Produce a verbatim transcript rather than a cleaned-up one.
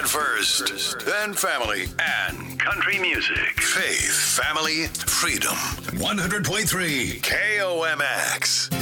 God first, then family and country music. Faith, family, freedom. one hundred point three K O M X.